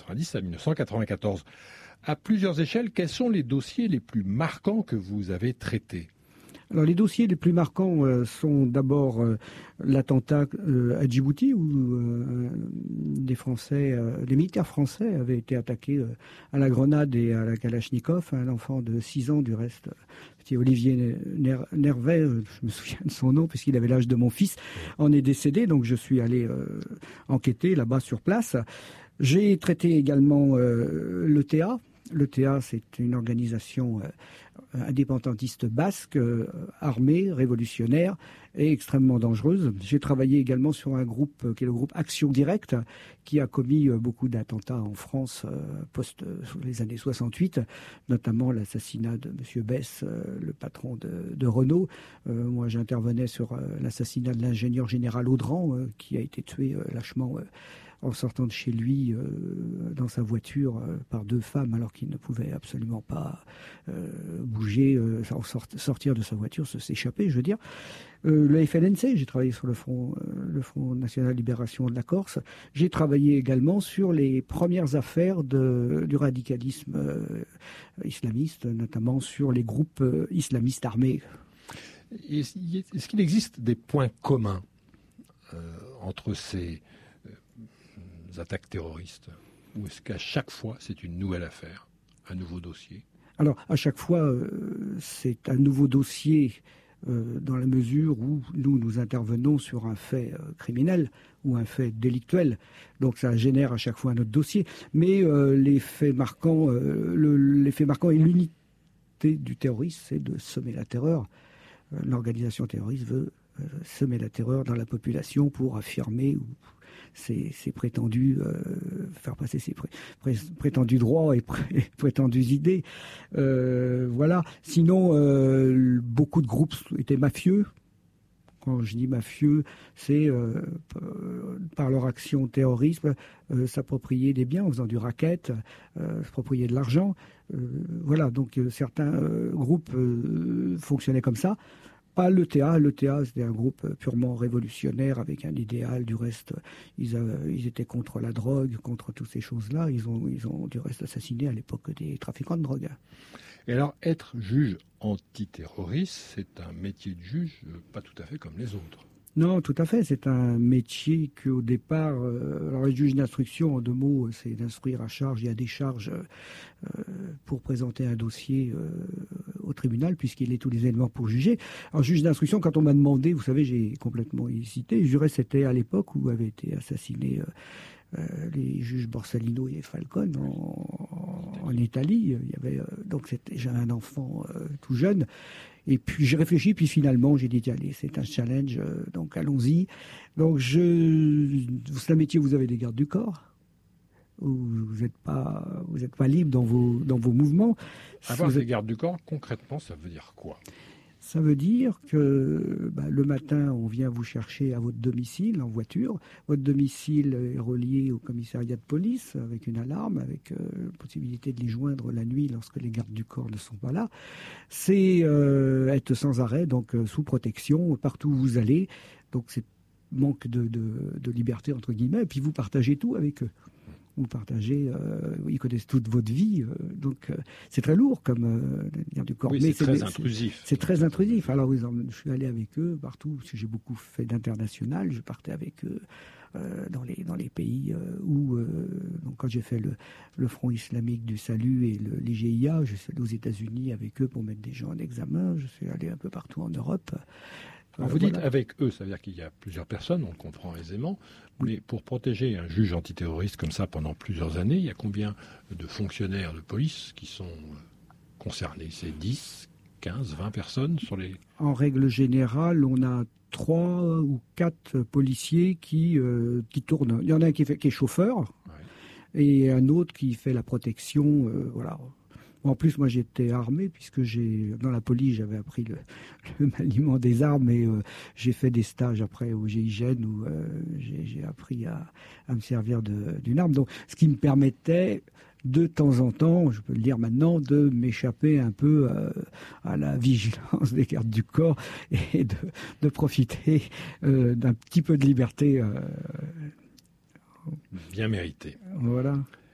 1990 à 1994. À plusieurs échelles, quels sont les dossiers les plus marquants que vous avez traités ? Alors les dossiers les plus marquants sont d'abord l'attentat à Djibouti où des militaires français avaient été attaqués à la grenade et à la Kalachnikov. Un enfant de 6 ans du reste, petit Olivier Nervet, je me souviens de son nom puisqu'il avait l'âge de mon fils, en est décédé. Donc je suis allé enquêter là-bas sur place. J'ai traité également l'ETA. L'ETA, c'est une organisation indépendantiste basque, armée, révolutionnaire et extrêmement dangereuse. J'ai travaillé également sur un groupe qui est le groupe Action Directe, qui a commis beaucoup d'attentats en France sous les années 68, notamment l'assassinat de M. Bess, le patron de Renault. Moi, j'intervenais sur l'assassinat de l'ingénieur général Audran, qui a été tué lâchement en sortant de chez lui dans sa voiture par 2 femmes alors qu'il ne pouvait absolument pas bouger, sortir de sa voiture, s'échapper, je veux dire. Le FLNC, j'ai travaillé sur le Front National de Libération de la Corse. J'ai travaillé également sur les premières affaires du radicalisme islamiste, notamment sur les groupes islamistes armés. Est-ce qu'il existe des points communs entre ces attaques terroristes, ou est-ce qu'à chaque fois c'est une nouvelle affaire, un nouveau dossier ? Alors à chaque fois c'est un nouveau dossier dans la mesure où nous intervenons sur un fait criminel ou un fait délictuel, donc ça génère à chaque fois un autre dossier, mais les faits marquants et l'unité du terroriste, c'est de semer la terreur. L'organisation terroriste veut semer la terreur dans la population pour affirmer ses prétendus, faire passer ses prétendus droits et prétendues idées. Voilà. Sinon, beaucoup de groupes étaient mafieux. Quand je dis mafieux, c'est par leur action terrorisme, s'approprier des biens en faisant du racket, s'approprier de l'argent. Voilà, donc certains groupes fonctionnaient comme ça. Pas l'ETA. L'ETA, c'était un groupe purement révolutionnaire avec un idéal. Du reste, ils étaient contre la drogue, contre toutes ces choses-là. Ils ont du reste assassiné à l'époque des trafiquants de drogue. Et alors, être juge antiterroriste, c'est un métier de juge pas tout à fait comme les autres. Non, tout à fait. C'est un métier qu'au départ, alors les juges d'instruction, en 2 mots, c'est d'instruire à charge et à décharge pour présenter un dossier au tribunal, puisqu'il est tous les éléments pour juger. Alors, juge d'instruction, quand on m'a demandé, vous savez, j'ai complètement hésité. Je dirais c'était à l'époque où avaient été assassinés les juges Borsalino et Falcone en Italie. Il y avait donc j'avais un enfant tout jeune. Et puis j'ai réfléchi, puis finalement j'ai dit allez, c'est un challenge, donc allons-y. Donc c'est un métier où vous avez des gardes du corps, où vous n'êtes pas libre dans vos mouvements. Avoir des gardes du corps, concrètement, ça veut dire quoi ? Ça veut dire que le matin, on vient vous chercher à votre domicile en voiture. Votre domicile est relié au commissariat de police avec une alarme, avec possibilité de les joindre la nuit lorsque les gardes du corps ne sont pas là. C'est être sans arrêt, donc sous protection, partout où vous allez. Donc c'est manque de liberté, entre guillemets, et puis vous partagez tout avec eux. Vous partagez, ils connaissent toute votre vie, donc c'est très lourd comme garde du corps. Oui, mais c'est très intrusif. C'est très intrusif. Alors je suis allé avec eux partout, parce que j'ai beaucoup fait d'international. Je partais avec eux dans les pays où, donc quand j'ai fait le Front islamique du salut et l'IGIA, je suis allé aux États-Unis avec eux pour mettre des gens en examen. Je suis allé un peu partout en Europe. Alors vous dites avec eux, ça veut dire qu'il y a plusieurs personnes, on le comprend aisément, mais pour protéger un juge antiterroriste comme ça pendant plusieurs années, il y a combien de fonctionnaires de police qui sont concernés ? C'est 10, 15, 20 personnes sur les... En règle générale, on a 3 ou 4 policiers qui tournent. Il y en a un qui est chauffeur, ouais, et un autre qui fait la protection, voilà. En plus, moi, j'étais armé, puisque dans la police, j'avais appris le maniement des armes, et j'ai fait des stages après au GIGN où j'ai appris à me servir d'une arme. Donc, ce qui me permettait, de temps en temps, je peux le dire maintenant, de m'échapper un peu à la vigilance des gardes du corps et de profiter d'un petit peu de liberté. Bien mérité. Voilà.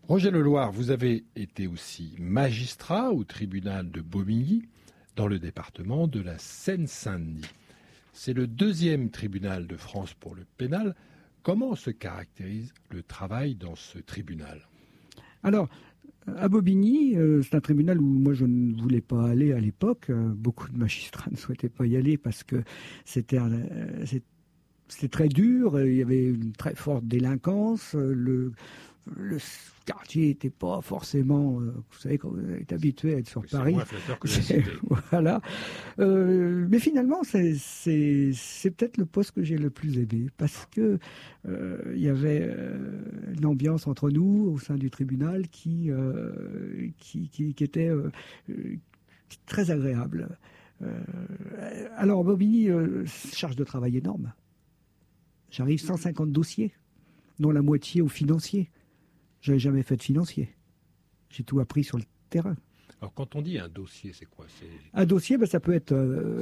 Roger Leloir, vous avez été aussi magistrat au tribunal de Bobigny, dans le département de la Seine-Saint-Denis. C'est le 2e tribunal de France pour le pénal. Comment se caractérise le travail dans ce tribunal ? Alors, à Bobigny, c'est un tribunal où moi je ne voulais pas aller à l'époque. Beaucoup de magistrats ne souhaitaient pas y aller parce que c'était très dur. Il y avait une très forte délinquance. Le quartier n'était pas forcément, vous savez, quand vous êtes habitué à être sur Paris. Voilà. Mais finalement, c'est peut-être le poste que j'ai le plus aimé parce que il y avait une ambiance entre nous au sein du tribunal qui était très agréable. Alors, Bobigny, charge de travail énorme. J'arrive 150 dossiers, dont la moitié aux financiers. Je n'avais jamais fait de financier. J'ai tout appris sur le terrain. Alors, quand on dit un dossier, c'est quoi ? Un dossier, ça peut être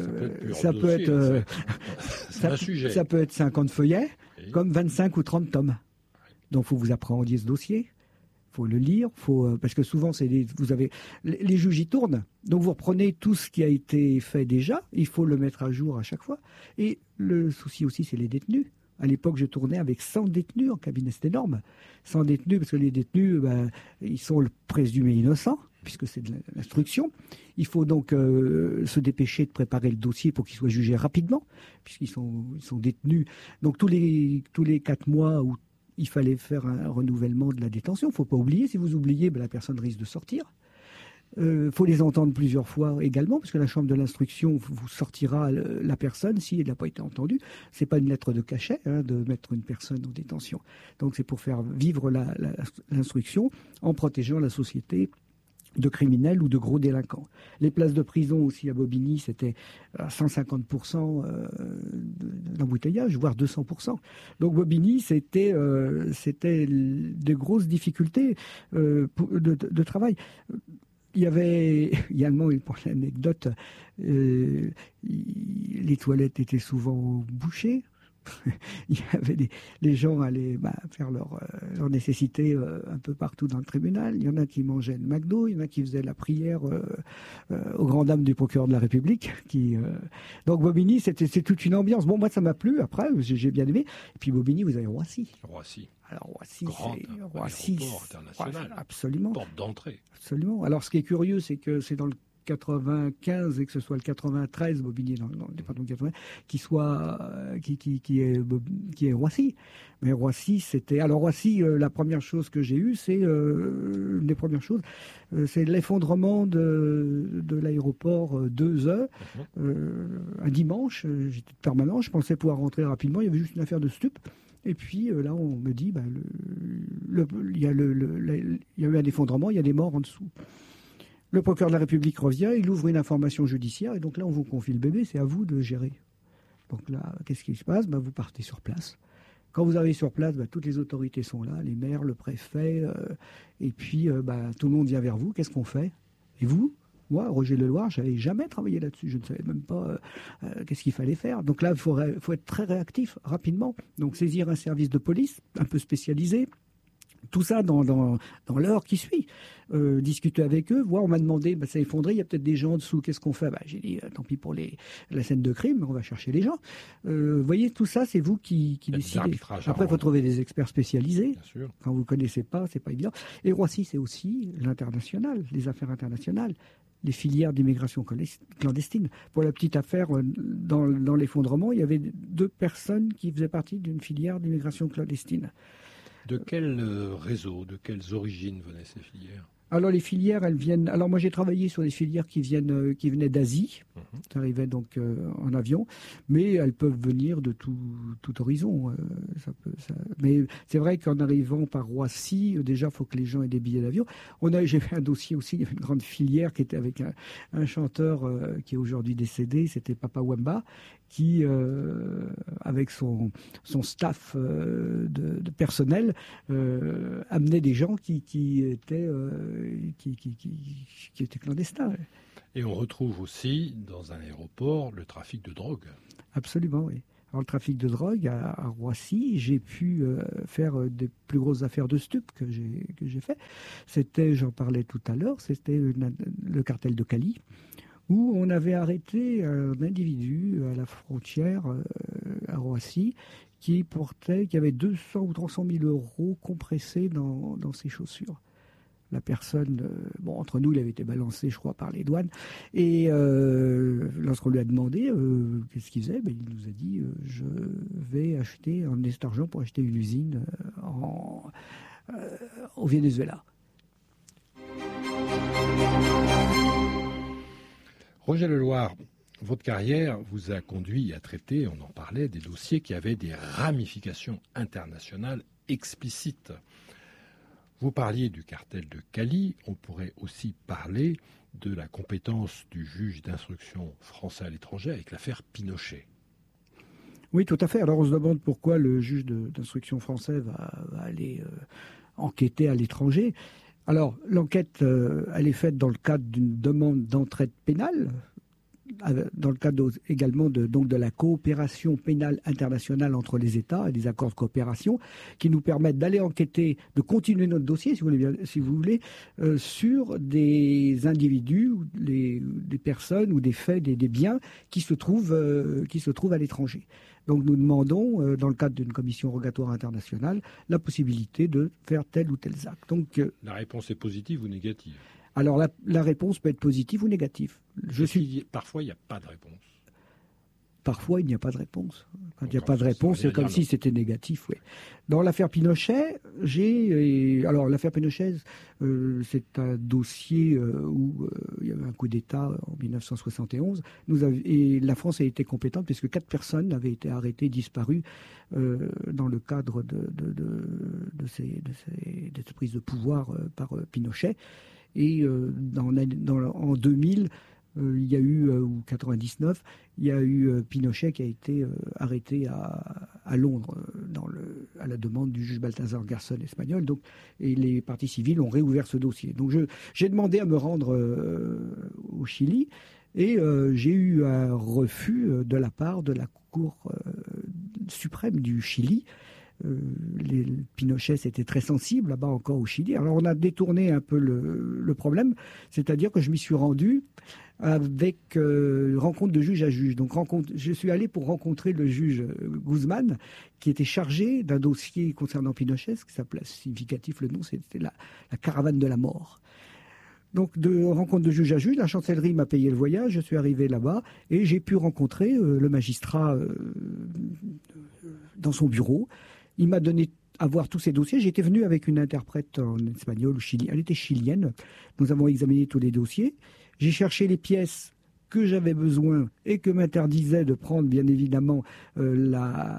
un sujet. Ça peut être 50 feuillets, comme 25 ou 30 tomes. Donc, il faut que vous appréhendiez ce dossier. Il faut le lire. Parce que souvent, les juges y tournent. Donc, vous reprenez tout ce qui a été fait déjà. Il faut le mettre à jour à chaque fois. Et le souci aussi, c'est les détenus. À l'époque, je tournais avec 100 détenus en cabinet, c'est énorme. 100 détenus, parce que les détenus, ils sont présumés innocents, puisque c'est de l'instruction. Il faut donc se dépêcher de préparer le dossier pour qu'il soit jugé rapidement, puisqu'ils sont détenus. Donc tous les 4 mois où il fallait faire un renouvellement de la détention, il ne faut pas oublier. Si vous oubliez, la personne risque de sortir. Faut les entendre plusieurs fois également, parce que la chambre de l'instruction vous sortira la personne si elle n'a pas été entendue. C'est pas une lettre de cachet de mettre une personne en détention. Donc c'est pour faire vivre l'instruction en protégeant la société de criminels ou de gros délinquants. Les places de prison aussi à Bobigny, c'était à 150% d'embouteillage, voire 200%. Donc Bobigny, c'était de grosses difficultés de travail. Il y avait également, pour l'anecdote, les toilettes étaient souvent bouchées. Il y avait les gens allaient faire leurs nécessités un peu partout dans le tribunal. Il y en a qui mangeaient le McDo, il y en a qui faisaient la prière aux grandes dames du procureur de la République. Donc Bobigny, c'est toute une ambiance. Bon, moi ça m'a plu, après j'ai bien aimé. Et puis Bobigny, vous avez Roissy. Alors Roissy, aéroport international. Absolument. Porte d'entrée. Absolument. Alors ce qui est curieux, c'est que c'est dans le 95 et que ce soit le 93, Bobigny dans le département de 80, qui est Roissy. Mais Roissy, la première chose que j'ai eue, c'est les premières choses, c'est l'effondrement de l'aéroport 2E, un dimanche. J'étais permanent, je pensais pouvoir rentrer rapidement. Il y avait juste une affaire de stup. Et puis là, on me dit, il y a eu un effondrement, il y a des morts en dessous. Le procureur de la République revient, il ouvre une information judiciaire, et donc là, on vous confie le bébé, c'est à vous de gérer. Donc là, qu'est-ce qui se passe ? Vous partez sur place. Quand vous arrivez sur place, toutes les autorités sont là, les maires, le préfet, et puis tout le monde vient vers vous. Qu'est-ce qu'on fait ? Et vous ? Moi, Roger Leloir, je n'avais jamais travaillé là-dessus. Je ne savais même pas qu'est-ce qu'il fallait faire. Donc là, il faut être très réactif, rapidement. Donc saisir un service de police un peu spécialisé. Tout ça dans l'heure qui suit. Discuter avec eux, voir, on m'a demandé, ça a effondré, il y a peut-être des gens en dessous, qu'est-ce qu'on fait ? J'ai dit, tant pis pour la scène de crime, on va chercher les gens. Vous voyez, tout ça, c'est vous qui décidez. Après, il faut trouver des experts spécialisés. Bien sûr. Quand vous ne connaissez pas, c'est pas évident. Et Roissy, c'est aussi l'international, les affaires internationales, les filières d'immigration clandestine. Pour la petite affaire, dans l'effondrement, il y avait 2 personnes qui faisaient partie d'une filière d'immigration clandestine. De quel réseau, de quelles origines venaient ces filières ? Alors les filières, elles viennent. Alors moi j'ai travaillé sur des filières qui venaient d'Asie, qui arrivaient donc en avion, mais elles peuvent venir de tout horizon. Mais c'est vrai qu'en arrivant par Roissy, déjà il faut que les gens aient des billets d'avion. J'ai fait un dossier aussi, il y avait une grande filière qui était avec un chanteur qui est aujourd'hui décédé, c'était Papa Wemba, qui avec son staff de personnel amenait des gens qui étaient clandestins. Et on retrouve aussi dans un aéroport le trafic de drogue. Absolument, oui. Alors, le trafic de drogue à Roissy, j'ai pu faire des plus grosses affaires de stupes que j'ai fait. C'était, j'en parlais tout à l'heure, c'était le cartel de Cali, où on avait arrêté un individu à la frontière à Roissy qui avait 200 ou 300 000 euros compressés dans ses chaussures. La personne, entre nous, il avait été balancé, je crois, par les douanes. Et lorsqu'on lui a demandé qu'est-ce qu'il faisait, il nous a dit je vais emmener cet argent pour acheter une usine au Venezuela. Roger Leloir, votre carrière vous a conduit à traiter, on en parlait, des dossiers qui avaient des ramifications internationales explicites. Vous parliez du cartel de Cali, on pourrait aussi parler de la compétence du juge d'instruction français à l'étranger avec l'affaire Pinochet. Oui, tout à fait. Alors on se demande pourquoi le juge d'instruction français va aller enquêter à l'étranger. Alors l'enquête, elle est faite dans le cadre d'une demande d'entraide pénale, dans le cadre également de la coopération pénale internationale entre les États et des accords de coopération qui nous permettent d'aller enquêter, de continuer notre dossier, si vous voulez, sur des individus, des personnes ou des faits, des biens qui se trouvent à l'étranger. Donc nous demandons, dans le cadre d'une commission rogatoire internationale, la possibilité de faire tel ou tel acte. Donc, la réponse est positive ou négative? Alors la réponse peut être positive ou négative. Parfois, il n'y a pas de réponse. Parfois, il n'y a pas de réponse. Quand il n'y a pas de réponse, c'est comme si c'était négatif. Oui. Dans l'affaire Pinochet, l'affaire Pinochet, c'est un dossier où il y avait un coup d'État en 1971. Et la France a été compétente puisque 4 personnes avaient été arrêtées, disparues dans le cadre de cette prise de pouvoir par Pinochet. Et en 2000, il y a eu, ou 99, il y a eu Pinochet qui a été arrêté à Londres à la demande du juge Balthazar Garzón espagnol. Donc, et les parties civiles ont réouvert ce dossier. Donc j'ai demandé à me rendre au Chili et j'ai eu un refus de la part de la Cour suprême du Chili. Pinochet, c'était très sensible là-bas encore au Chili. Alors on a détourné un peu le problème, c'est-à-dire que je m'y suis rendu avec rencontre de juge à juge. Donc je suis allé pour rencontrer le juge Guzman, qui était chargé d'un dossier concernant Pinochet, ce qui s'appelait significatif, le nom, c'était la caravane de la mort. Donc de rencontre de juge à juge, la chancellerie m'a payé le voyage, je suis arrivé là-bas et j'ai pu rencontrer le magistrat dans son bureau. Il m'a donné à voir tous ces dossiers. J'étais venu avec une interprète en espagnol ou chilien. Elle était chilienne. Nous avons examiné tous les dossiers. J'ai cherché les pièces que j'avais besoin et que m'interdisait de prendre, bien évidemment, le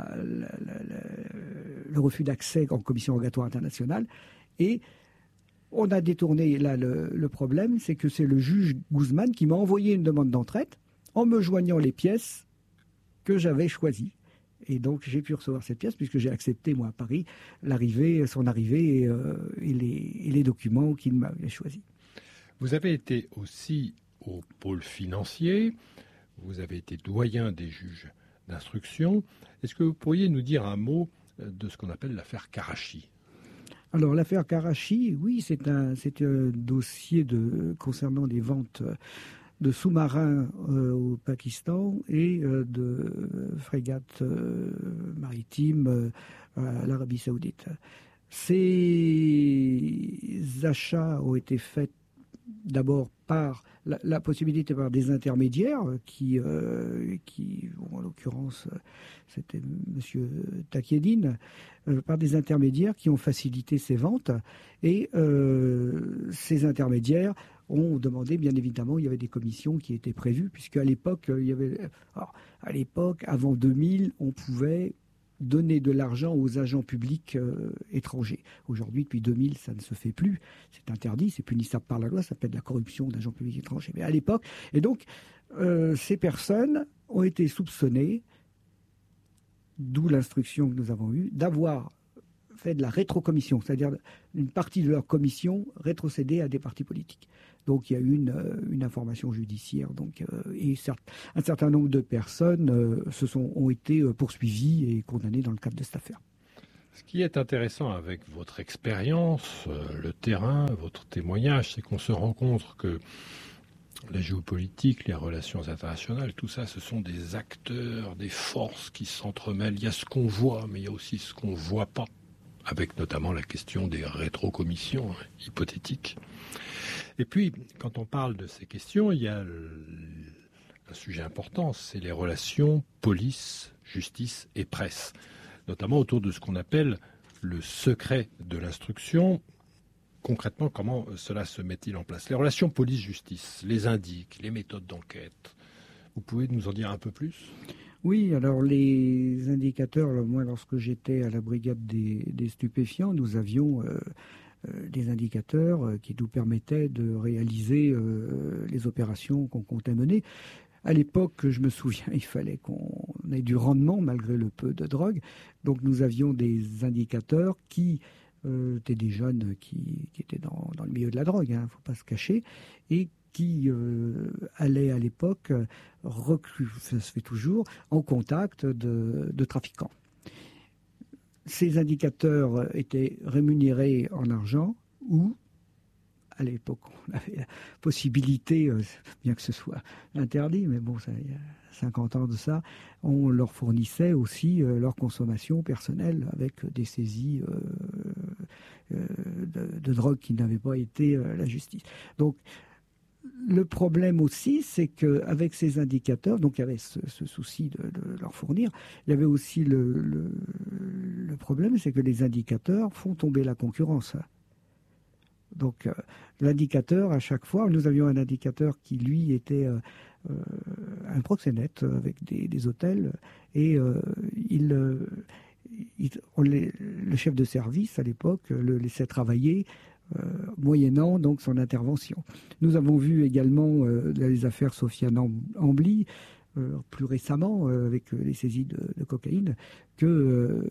refus d'accès en commission rogatoire internationale. Et on a détourné. Là, le problème, c'est que c'est le juge Guzman qui m'a envoyé une demande d'entraide en me joignant les pièces que j'avais choisies. Et donc, j'ai pu recevoir cette pièce puisque j'ai accepté, moi, à Paris, son arrivée et les documents qu'il m'avait choisis. Vous avez été aussi au pôle financier, vous avez été doyen des juges d'instruction. Est-ce que vous pourriez nous dire un mot de ce qu'on appelle l'affaire Karachi? Alors, l'affaire Karachi, oui, c'est un dossier concernant des ventes de sous-marins au Pakistan et de frégates maritimes à l'Arabie Saoudite. Ces achats ont été faits d'abord par la possibilité par des intermédiaires qui en l'occurrence, c'était M. Takieddine, par des intermédiaires qui ont facilité ces ventes. Et ces intermédiaires ont demandé, bien évidemment, il y avait des commissions qui étaient prévues, puisque à l'époque, avant 2000, on pouvait donner de l'argent aux agents publics étrangers. Aujourd'hui, depuis 2000, ça ne se fait plus. C'est interdit, c'est punissable par la loi, ça s'appelle de la corruption d'agents publics étrangers. Mais à l'époque, et donc, ces personnes ont été soupçonnées, d'où l'instruction que nous avons eue, d'avoir fait de la rétrocommission, c'est-à-dire une partie de leur commission rétrocédée à des partis politiques. Donc il y a eu une information judiciaire. Et un certain nombre de personnes ont été poursuivies et condamnées dans le cadre de cette affaire. Ce qui est intéressant avec votre expérience, le terrain, votre témoignage, c'est qu'on se rend compte que la géopolitique, les relations internationales, tout ça, ce sont des acteurs, des forces qui s'entremêlent. Il y a ce qu'on voit, mais il y a aussi ce qu'on ne voit pas, avec notamment la question des rétrocommissions hypothétiques. Et puis, quand on parle de ces questions, il y a un sujet important, c'est les relations police, justice et presse, notamment autour de ce qu'on appelle le secret de l'instruction. Concrètement, comment cela se met-il en place? Les relations police-justice, les indices, les méthodes d'enquête. Vous pouvez nous en dire un peu plus? Oui, alors les indicateurs, moi lorsque j'étais à la brigade des stupéfiants, nous avions des indicateurs qui nous permettaient de réaliser les opérations qu'on comptait mener. À l'époque, je me souviens, il fallait qu'on ait du rendement malgré le peu de drogue. Donc nous avions des indicateurs qui étaient des jeunes qui étaient dans le milieu de la drogue, il ne faut pas se cacher, et qui allaient à l'époque, ça se fait toujours, en contact de trafiquants. Ces indicateurs étaient rémunérés en argent ou, à l'époque, on avait la possibilité, bien que ce soit interdit, mais bon, ça, il y a 50 ans de ça, on leur fournissait aussi leur consommation personnelle avec des saisies de drogue qui n'avaient pas été la justice. Donc, le problème aussi, c'est qu'avec ces indicateurs, donc il y avait ce souci de leur fournir, il y avait aussi le problème, c'est que les indicateurs font tomber la concurrence. Donc l'indicateur, à chaque fois, nous avions un indicateur qui, lui, était un proxénète avec des hôtels, et le chef de service, à l'époque, le laissait travailler, moyennant donc son intervention. Nous avons vu également les affaires Sofiane Ambly, plus récemment, avec les saisies de cocaïne, que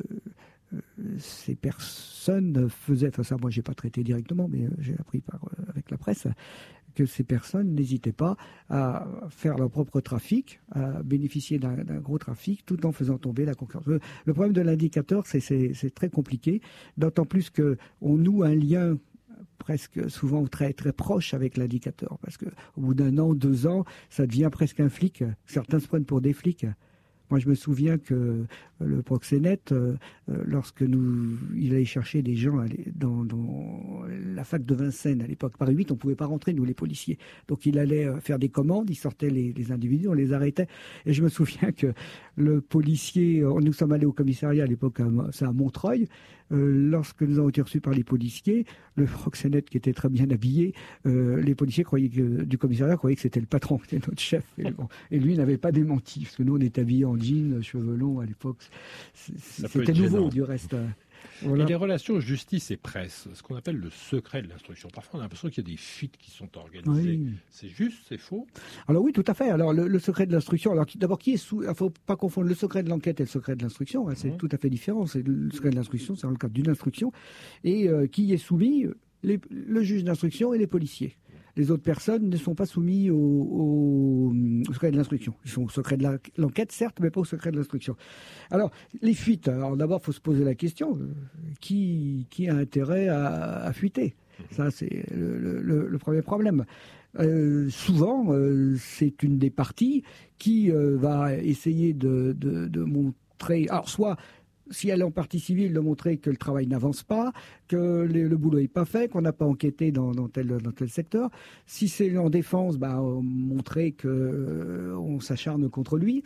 ces personnes faisaient, enfin ça moi j'ai pas traité directement, mais j'ai appris avec la presse, que ces personnes n'hésitaient pas à faire leur propre trafic, à bénéficier d'un gros trafic, tout en faisant tomber la concurrence. Le problème de l'indicateur, c'est très compliqué, d'autant plus qu'on noue un lien presque souvent très, très proche avec l'indicateur, parce qu'au bout d'un an, 2 ans, ça devient presque un flic. Certains se prennent pour des flics. Moi, je me souviens que le proxénète, lorsque il allait chercher des gens dans la fac de Vincennes, à l'époque, Paris 8, on ne pouvait pas rentrer, nous, les policiers. Donc, il allait faire des commandes, il sortait les individus, on les arrêtait. Et je me souviens que le policier, nous sommes allés au commissariat à l'époque, c'est à Montreuil, lorsque nous avons été reçus par les policiers, le proxénète qui était très bien habillé, les policiers du commissariat croyaient que c'était le patron, c'était notre chef. Et lui n'avait pas démenti, parce que nous, on était habillés en jean, cheveux longs à l'époque. C'était nouveau, du reste. Voilà. Et les relations justice et presse, ce qu'on appelle le secret de l'instruction. Parfois, on a l'impression qu'il y a des fuites qui sont organisées. Oui. C'est juste, c'est faux? Alors oui, tout à fait. Alors le secret de l'instruction, alors d'abord, il ne faut pas confondre le secret de l'enquête et le secret de l'instruction. C'est tout à fait différent. Le secret de l'instruction, c'est dans le cadre d'une instruction, et qui est soumis le juge d'instruction et les policiers. Les autres personnes ne sont pas soumises au secret de l'instruction. Ils sont au secret de l'enquête, certes, mais pas au secret de l'instruction. Alors, les fuites. Alors d'abord, il faut se poser la question, qui a intérêt à fuiter? Ça, c'est le premier problème. Souvent, c'est une des parties qui va essayer de montrer... Alors, soit... Si elle est en partie civile, de montrer que le travail n'avance pas, que le boulot n'est pas fait, qu'on n'a pas enquêté dans tel secteur. Si c'est en défense, montrer qu'on s'acharne contre lui.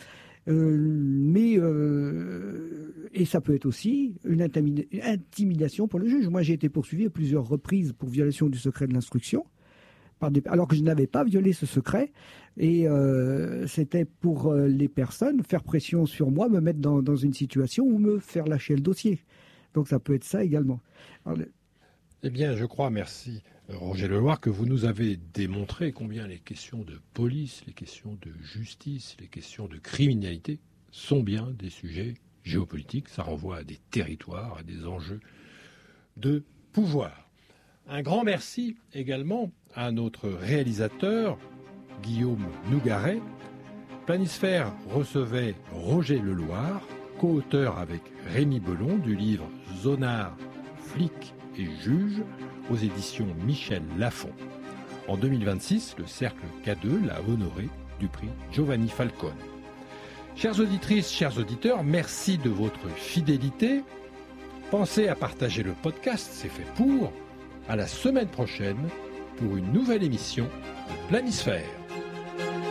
Et ça peut être aussi une intimidation pour le juge. Moi, j'ai été poursuivi à plusieurs reprises pour violation du secret de l'instruction, alors que je n'avais pas violé ce secret, et c'était pour les personnes faire pression sur moi, me mettre dans une situation où me faire lâcher le dossier. Donc ça peut être ça également. Eh bien, je crois, merci Roger Leloir, que vous nous avez démontré combien les questions de police, les questions de justice, les questions de criminalité sont bien des sujets géopolitiques. Ça renvoie à des territoires, à des enjeux de pouvoir. Un grand merci également à notre réalisateur, Guillaume Nougaret. Planisphère recevait Roger Leloir, co-auteur avec Rémi Belon du livre Zonard, flic et juge aux éditions Michel Lafon. En 2026, le Cercle K2 l'a honoré du prix Giovanni Falcone. Chères auditrices, chers auditeurs, merci de votre fidélité. Pensez à partager le podcast, c'est fait pour. À la semaine prochaine pour une nouvelle émission de Planisphère.